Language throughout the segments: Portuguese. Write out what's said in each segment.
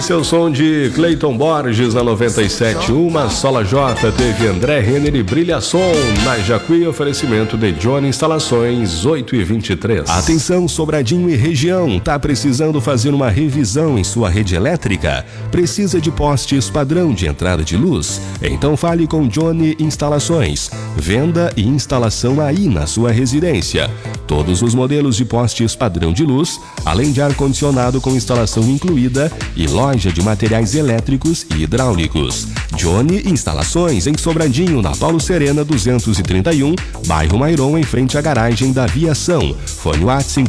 Esse é o som de Cleiton Borges na 97.1. Sola J teve André Renner e Brilha Som. Na Jacuí, oferecimento de Johnny Instalações, 8h23. Atenção, Sobradinho e região. Tá precisando fazer uma revisão em sua rede elétrica? Precisa de postes padrão de entrada de luz? Então fale com Johnny Instalações. Venda e instalação aí na sua residência. Todos os modelos de postes padrão de luz, além de ar-condicionado com instalação incluída e loja de materiais elétricos e hidráulicos. Johnny Instalações, em Sobradinho, na Paulo Serena 231, bairro Mairon, em frente à garagem da Viação. Fone WhatsApp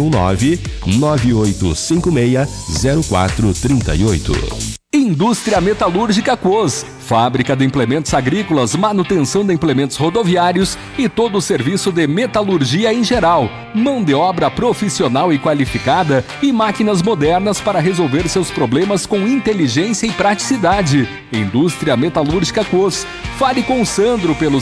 51998560438. Indústria Metalúrgica Quos, fábrica de implementos agrícolas, manutenção de implementos rodoviários e todo o serviço de metalurgia em geral. Mão de obra profissional e qualificada e máquinas modernas para resolver seus problemas com inteligência e praticidade. Indústria Metalúrgica Quos. Fale com o Sandro pelo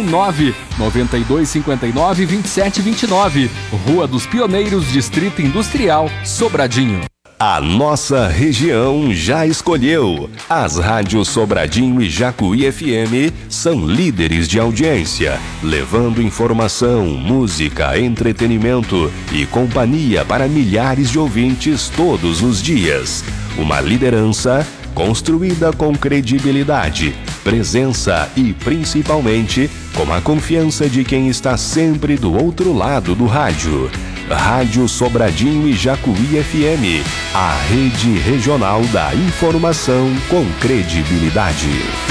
519-9259-2729. Rua dos Pioneiros, Distrito Industrial, Sobradinho. A nossa região já escolheu. As rádios Sobradinho e Jacuí FM são líderes de audiência, levando informação, música, entretenimento e companhia para milhares de ouvintes todos os dias. Uma liderança construída com credibilidade, presença e, principalmente, com a confiança de quem está sempre do outro lado do rádio. Rádio Sobradinho e Jacuí FM, a rede regional da informação com credibilidade.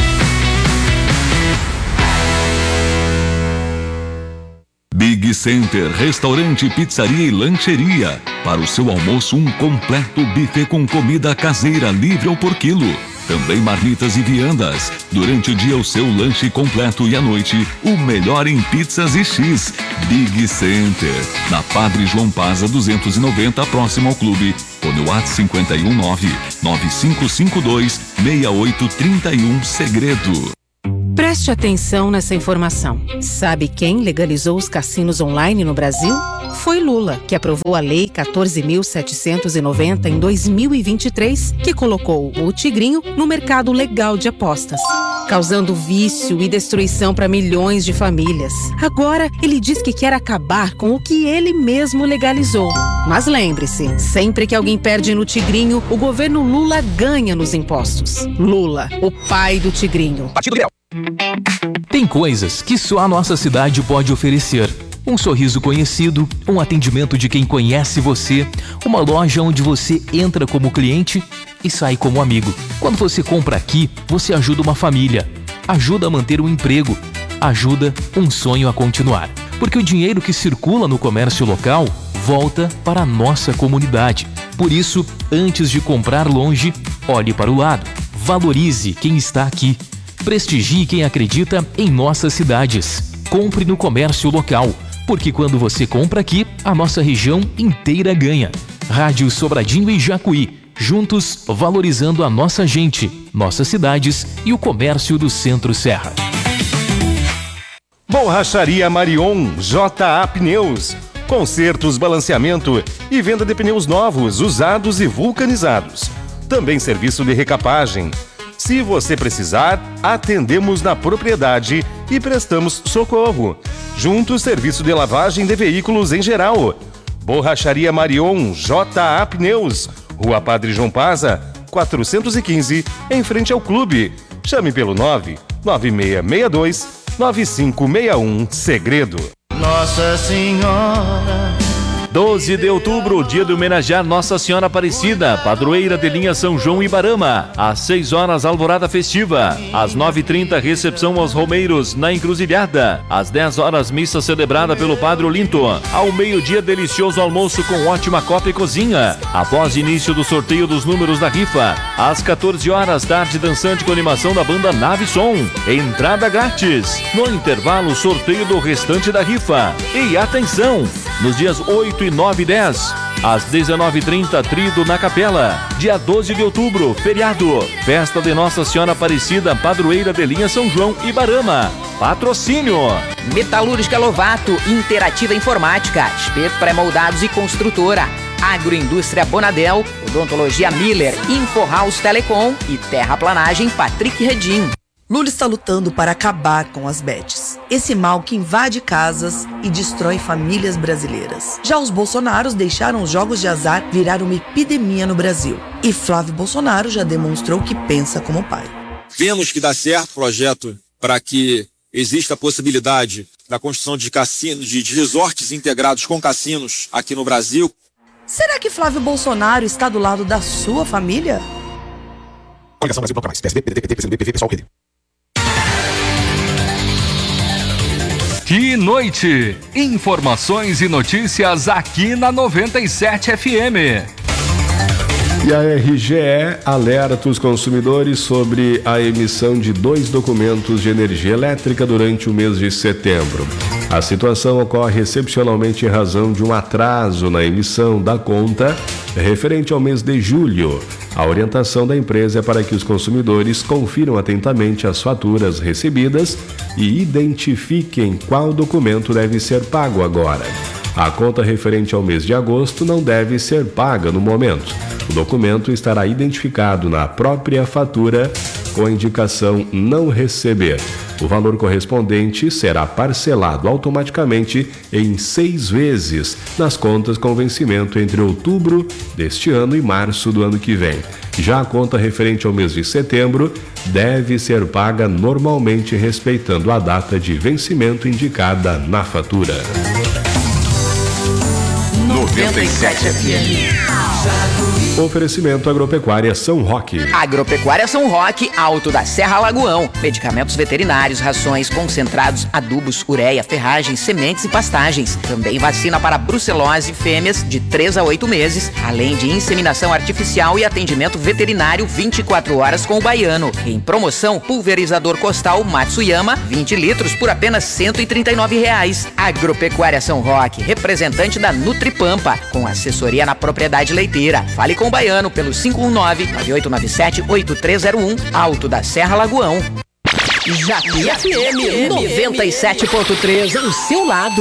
Big Center, restaurante, pizzaria e lancheria. Para o seu almoço, um completo buffet com comida caseira livre ou por quilo. Também marmitas e viandas. Durante o dia, o seu lanche completo e à noite, o melhor em pizzas e X. Big Center, na Padre João Paza 290, próximo ao clube. Fone WhatsApp 519-9552-6831, Segredo. Preste atenção nessa informação. Sabe quem legalizou os cassinos online no Brasil? Foi Lula, que aprovou a Lei 14.790 em 2023, que colocou o Tigrinho no mercado legal de apostas, causando vício e destruição para milhões de famílias. Agora, ele diz que quer acabar com o que ele mesmo legalizou. Mas lembre-se, sempre que alguém perde no Tigrinho, o governo Lula ganha nos impostos. Lula, o pai do Tigrinho. Partido Liberal. Tem coisas que só a nossa cidade pode oferecer. Um sorriso conhecido, um atendimento de quem conhece você, uma loja onde você entra como cliente e sai como amigo. Quando você compra aqui, você ajuda uma família, ajuda a manter um emprego, ajuda um sonho a continuar. Porque o dinheiro que circula no comércio local volta para a nossa comunidade. Por isso, antes de comprar longe, olhe para o lado. Valorize quem está aqui. Prestigie quem acredita em nossas cidades. Compre no comércio local, porque quando você compra aqui, a nossa região inteira ganha. Rádio Sobradinho e Jacuí, juntos valorizando a nossa gente, nossas cidades e o comércio do Centro-Serra. Borracharia Marion, JA Pneus. Consertos, balanceamento e venda de pneus novos, usados e vulcanizados. Também serviço de recapagem. Se você precisar, atendemos na propriedade e prestamos socorro. Juntos, serviço de lavagem de veículos em geral. Borracharia Marion, JA Pneus, Rua Padre João Paza, 415, em frente ao clube. Chame pelo 99662-9561, Segredo. Nossa Senhora. 12 de outubro, dia de homenagear Nossa Senhora Aparecida, padroeira de linha São João Ibarama. Às 6 horas, alvorada festiva. Às 9h30, recepção aos romeiros na Encruzilhada. Às 10 horas, missa celebrada pelo Padre Olinto. Ao meio-dia, delicioso almoço com ótima copa e cozinha. Após início do sorteio dos números da rifa. Às 14 horas, tarde dançante com animação da banda Nave Som. Entrada grátis. No intervalo, sorteio do restante da rifa. E atenção! Nos dias 8 e 9 e 10, às 19h30, Trido na Capela. Dia 12 de outubro, feriado. Festa de Nossa Senhora Aparecida, padroeira de linha São João Ibarama. Patrocínio: Metalúrgica Lovato, Interativa Informática, Espeto Pré-Moldados e Construtora. Agroindústria Bonadel, Odontologia Miller, InfoHouse Telecom e Terraplanagem Patrick Redim. Lula está lutando para acabar com as bets, esse mal que invade casas e destrói famílias brasileiras. Já os Bolsonaros deixaram os jogos de azar virar uma epidemia no Brasil. E Flávio Bolsonaro já demonstrou que pensa como pai. Vemos que dá certo o projeto para que exista a possibilidade da construção de cassinos, de resorts integrados com cassinos aqui no Brasil. Será que Flávio Bolsonaro está do lado da sua família? Coligação Brasil Bloco Mais, PSB, PDT, PT, PCdoB, PV, PSOL, Rede. Que noite! Informações e notícias aqui na 97 FM. E a RGE alerta os consumidores sobre a emissão de 2 documentos de energia elétrica durante o mês de setembro. A situação ocorre excepcionalmente em razão de um atraso na emissão da conta referente ao mês de julho. A orientação da empresa é para que os consumidores confiram atentamente as faturas recebidas e identifiquem qual documento deve ser pago agora. A conta referente ao mês de agosto não deve ser paga no momento. O documento estará identificado na própria fatura com a indicação não receber. O valor correspondente será parcelado automaticamente em 6 vezes nas contas com vencimento entre outubro deste ano e março do ano que vem. Já a conta referente ao mês de setembro deve ser paga normalmente respeitando a data de vencimento indicada na fatura. 97 FM. Oferecimento Agropecuária São Roque. Agropecuária São Roque, Alto da Serra Lagoão. Medicamentos veterinários, rações, concentrados, adubos, ureia, ferragens, sementes e pastagens. Também vacina para brucelose, fêmeas de 3 a 8 meses, além de inseminação artificial e atendimento veterinário 24 horas com o baiano. Em promoção, pulverizador costal Matsuyama, 20 litros por apenas R$ 139. Agropecuária São Roque, representante da Nutripampa, com assessoria na propriedade leiteira. Fale com o baiano pelo 519-9897-8301, Alto da Serra Lagoão. Jacuí FM 97.3, ao seu lado.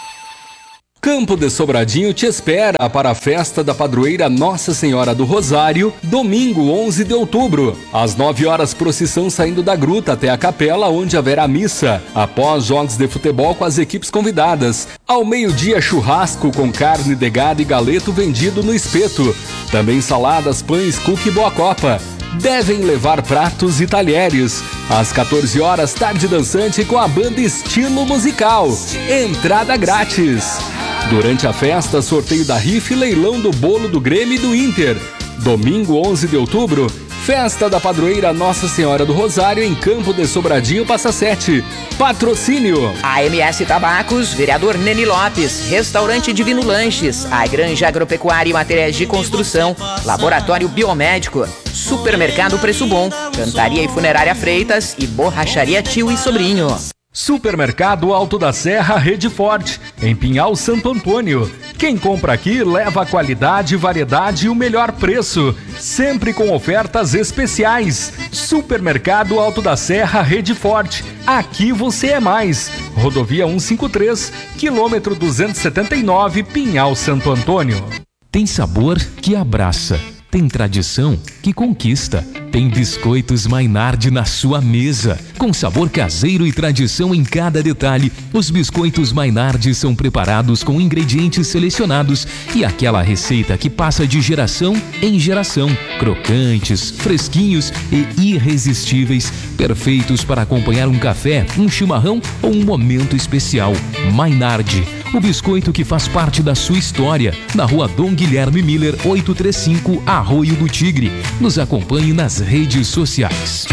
Campo de Sobradinho te espera para a festa da padroeira Nossa Senhora do Rosário, domingo 11 de outubro. Às 9 horas, procissão saindo da gruta até a capela, onde haverá missa. Após jogos de futebol com as equipes convidadas. Ao meio-dia, churrasco com carne de gado e galeto vendido no espeto. Também saladas, pães, cookie e boa copa. Devem levar pratos e talheres. Às 14 horas, tarde dançante com a banda Estilo Musical. Entrada grátis. Durante a festa, sorteio da rifa e leilão do bolo do Grêmio e do Inter. Domingo 11 de outubro, festa da padroeira Nossa Senhora do Rosário em Campo de Sobradinho, Passa 7. Patrocínio: AMS Tabacos, vereador Neni Lopes, Restaurante Divino Lanches, a Granja Agropecuária e Materiais de Construção, Laboratório Biomédico, Supermercado Preço Bom, Cantaria e Funerária Freitas e Borracharia Tio e Sobrinho. Supermercado Alto da Serra Rede Forte, em Pinhal Santo Antônio. Quem compra aqui leva qualidade, variedade e o melhor preço, sempre com ofertas especiais. Supermercado Alto da Serra Rede Forte, aqui você é mais. Rodovia 153, quilômetro 279, Pinhal Santo Antônio. Tem sabor que abraça, tem tradição que conquista. Tem biscoitos Mainardi na sua mesa. Com sabor caseiro e tradição em cada detalhe, os biscoitos Mainardi são preparados com ingredientes selecionados e aquela receita que passa de geração em geração. Crocantes, fresquinhos e irresistíveis, perfeitos para acompanhar um café, um chimarrão ou um momento especial. Mainardi, o biscoito que faz parte da sua história. Na rua Dom Guilherme Miller, 835, Arroio do Tigre. Nos acompanhe nas redes sociais.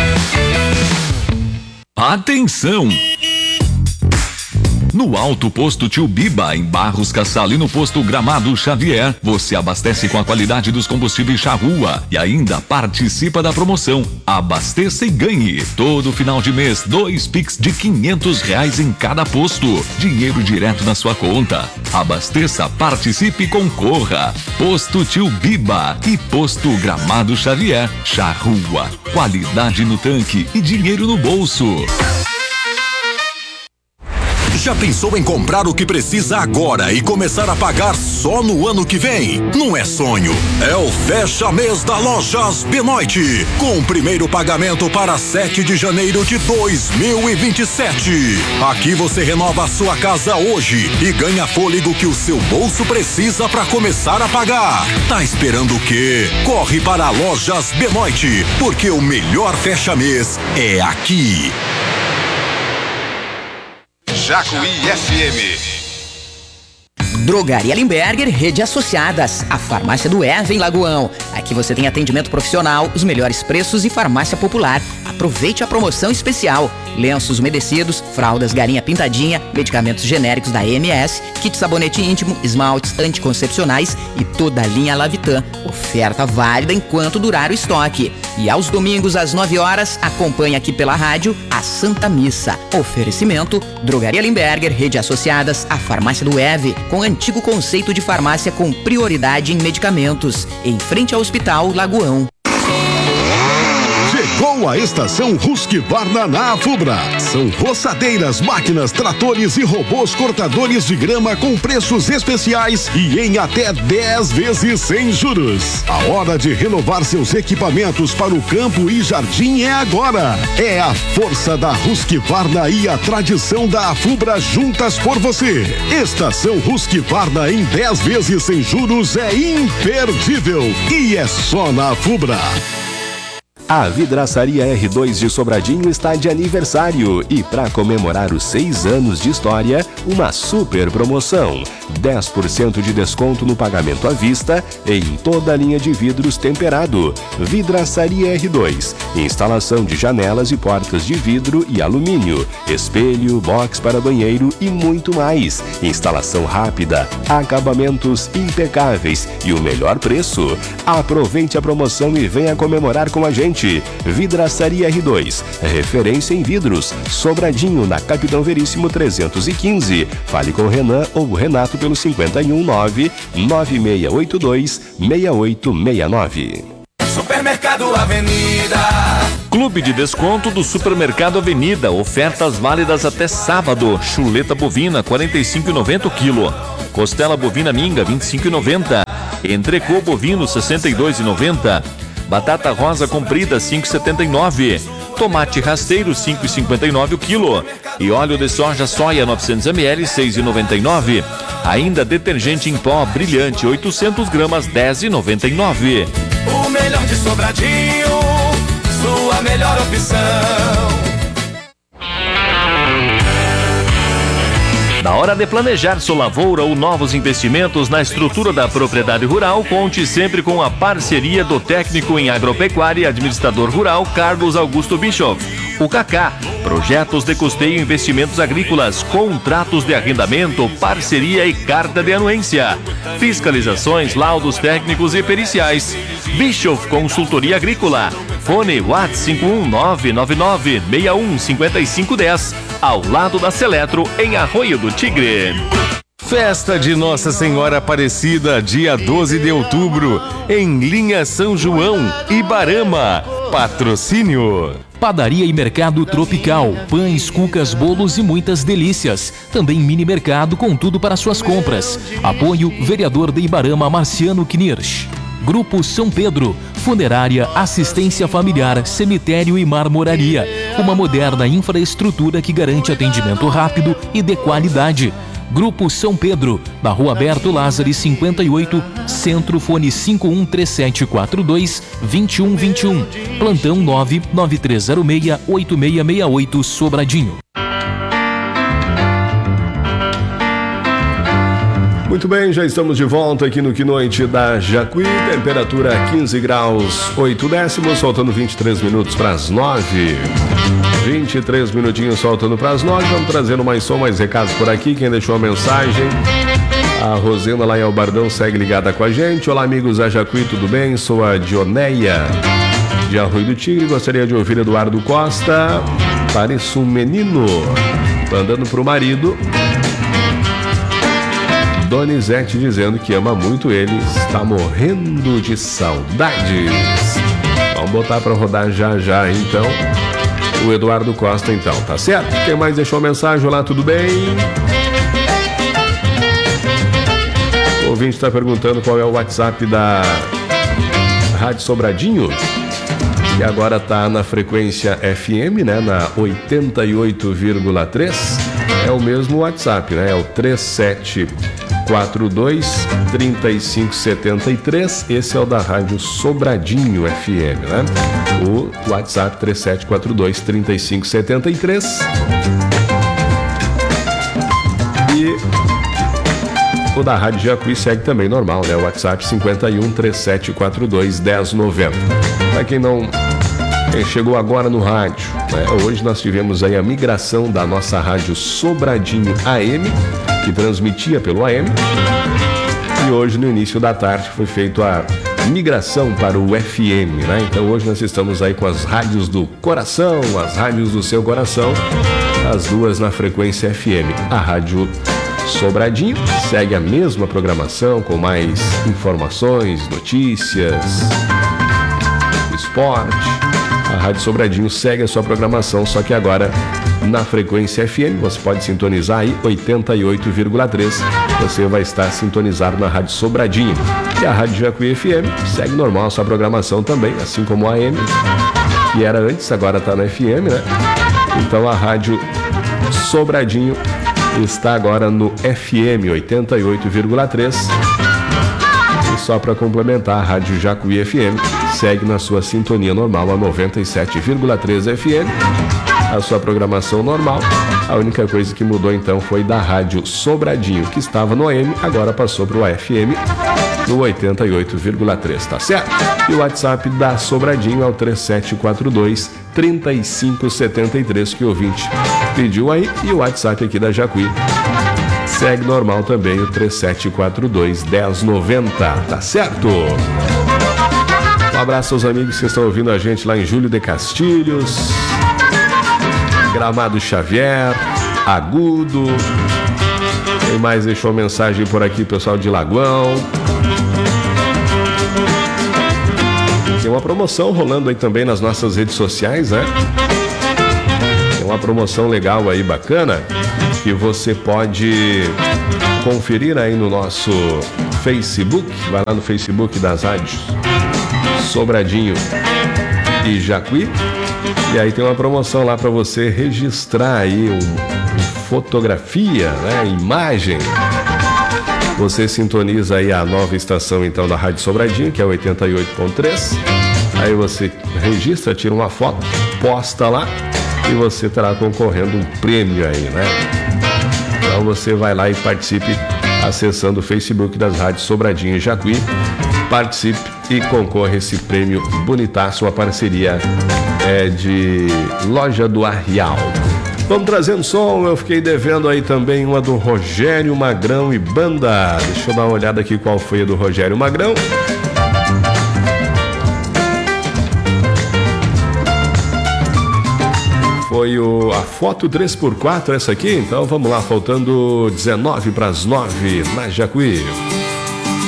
Atenção! No Alto Posto Tio Biba, em Barros Cassal, e no Posto Gramado Xavier, você abastece com a qualidade dos combustíveis Charrua e ainda participa da promoção Abasteça e Ganhe. Todo final de mês, 2 Pix de R$500 em cada posto. Dinheiro direto na sua conta. Abasteça, participe e concorra. Posto Tio Biba e Posto Gramado Xavier. Charrua, qualidade no tanque e dinheiro no bolso. Já pensou em comprar o que precisa agora e começar a pagar só no ano que vem? Não é sonho, é o fecha-mês da Lojas Benoit, com o primeiro pagamento para 7 de janeiro de 2027. Aqui você renova a sua casa hoje e ganha fôlego que o seu bolso precisa para começar a pagar. Tá esperando o quê? Corre para Lojas Benoit, porque o melhor fecha-mês é aqui. Jacuí FM. Drogaria Limberger, Rede Associadas, a farmácia do Eva em Lagoão. Aqui você tem atendimento profissional, os melhores preços e farmácia popular. Aproveite a promoção especial. Lenços umedecidos, fraldas Galinha Pintadinha, medicamentos genéricos da EMS, kit sabonete íntimo, esmaltes anticoncepcionais e toda a linha Lavitan. Oferta válida enquanto durar o estoque. E aos domingos às 9 horas, acompanhe aqui pela rádio a Santa Missa. Oferecimento, Drogaria Limberger, Rede Associadas, a farmácia do Eve, com antigo conceito de farmácia com prioridade em medicamentos, em frente ao Hospital Lagoão. Chegou a estação Husqvarna na Afubra. São roçadeiras, máquinas, tratores e robôs cortadores de grama com preços especiais e em até 10 vezes sem juros. A hora de renovar seus equipamentos para o campo e jardim é agora. É a força da Husqvarna e a tradição da Afubra juntas por você. Estação Husqvarna em 10 vezes sem juros é imperdível e é só na Afubra. A Vidraçaria R2 de Sobradinho está de aniversário e, para comemorar os 6 anos de história, uma super promoção: 10% de desconto no pagamento à vista em toda a linha de vidros temperado. Vidraçaria R2, instalação de janelas e portas de vidro e alumínio, espelho, box para banheiro e muito mais. Instalação rápida, acabamentos impecáveis e o melhor preço. Aproveite a promoção e venha comemorar com a gente. Vidraçaria R2, referência em vidros, Sobradinho, na Capitão Veríssimo 315. Fale com Renan ou Renato pelo 51996826869. Supermercado Avenida. Clube de desconto do Supermercado Avenida. Ofertas válidas até sábado. Chuleta bovina, R$ 45,90 o quilo. Costela bovina minga, R$ 25,90. Entrecô bovino, R$ 62,90. Batata rosa comprida, R$ 5,79. Tomate rasteiro, R$ 5,59 o quilo. E óleo de soja soia 900 ml, R$ 6,99. Ainda detergente em pó brilhante, 800 gramas, R$ 10,99. O melhor de Sobradinho, sua melhor opção. Na hora de planejar sua lavoura ou novos investimentos na estrutura da propriedade rural, conte sempre com a parceria do técnico em agropecuária e administrador rural Carlos Augusto Bischoff. O Cacá, projetos de custeio e investimentos agrícolas, contratos de arrendamento, parceria e carta de anuência, fiscalizações, laudos técnicos e periciais. Bischoff Consultoria Agrícola. Fone WhatsApp 51999615510, ao lado da Seletro, em Arroio do Tigre. Festa de Nossa Senhora Aparecida, dia 12 de outubro, em Linha São João, Ibarama. Patrocínio. Padaria e Mercado Tropical, pães, cucas, bolos e muitas delícias. Também mini mercado com tudo para suas compras. Apoio vereador de Ibarama, Marciano Knirsch. Grupo São Pedro, funerária, assistência familiar, cemitério e marmoraria. Uma moderna infraestrutura que garante atendimento rápido e de qualidade. Grupo São Pedro, na Rua Berto Lázari 58, Centro, fone 513742-2121. Plantão 99306-8668, Sobradinho. Muito bem, já estamos de volta aqui no Que Noite da Jacuí. Temperatura 15 graus 8 décimos, faltando 23 minutos para as 9. 23 minutinhos faltando para as 9. Vamos trazendo mais som, mais recados por aqui. Quem deixou a mensagem? A Rosenda lá em Albardão segue ligada com a gente. Olá, amigos da Jacuí, tudo bem? Sou a Dioneia de Arroio do Tigre. Gostaria de ouvir Eduardo Costa. Pareço um menino. Mandando pro marido. Donizete dizendo que ama muito ele, está morrendo de saudades. Vamos botar para rodar já já então. o Eduardo Costa, então, tá certo? Quem mais deixou mensagem? Olá, tudo bem? O ouvinte está perguntando qual é o WhatsApp da Rádio Sobradinho, que agora está na frequência FM, né? Na 88,3. É o mesmo WhatsApp, né? É o 3742-3573. Esse é o da Rádio Sobradinho FM, né? O WhatsApp 3742-3573. E o da Rádio Jacuí segue também normal, né? O WhatsApp 51-3742-1090. Para quem chegou agora no rádio, né? Hoje nós tivemos aí a migração da nossa Rádio Sobradinho AM, que transmitia pelo AM. E hoje, no início da tarde, foi feita a migração para o FM, né? Então hoje nós estamos aí com as rádios do coração, as rádios do seu coração, as duas na frequência FM. A Rádio Sobradinho segue a mesma programação, com mais informações, notícias, esporte. A Rádio Sobradinho segue a sua programação, só que agora na frequência FM, você pode sintonizar aí 88,3. Você vai estar sintonizado na Rádio Sobradinho. E a Rádio Jacuí FM segue normal a sua programação também, assim como a AM, que era antes, agora está na FM, né? Então a Rádio Sobradinho está agora no FM 88,3. E só para complementar, a Rádio Jacuí FM segue na sua sintonia normal a 97,3 FM, a sua programação normal. A única coisa que mudou então foi da Rádio Sobradinho, que estava no AM, agora passou para o FM no 88,3, tá certo? E o WhatsApp da Sobradinho é o 3742-3573, que o ouvinte pediu aí. E o WhatsApp aqui da Jacuí segue normal também, o 3742-1090, tá certo? Um abraço aos amigos que estão ouvindo a gente lá em Júlio de Castilhos, Gramado Xavier, Agudo. Quem mais deixou mensagem por aqui? Pessoal de Lagoão. Tem uma promoção rolando aí também nas nossas redes sociais, né? Tem uma promoção legal aí, bacana, que você pode conferir aí no nosso Facebook. Vai lá no Facebook das rádios Sobradinho e Jacuí. E aí tem uma promoção lá para você registrar aí fotografia, né? Imagem. Você sintoniza aí a nova estação então da Rádio Sobradinho, que é 88.3. Aí você registra, tira uma foto, posta lá e você estará concorrendo um prêmio aí, né? Então você vai lá e participe acessando o Facebook das rádios Sobradinho e Jacuí. Participe e concorra a esse prêmio bonitaço, uma parceria de Loja do Arrial. Vamos trazendo som, eu fiquei devendo aí também uma do Rogério Magrão e Banda. Deixa eu dar uma olhada aqui qual foi a do Rogério Magrão. Foi a foto 3x4 essa aqui, então vamos lá, faltando 19 para as 9 na Jacuí.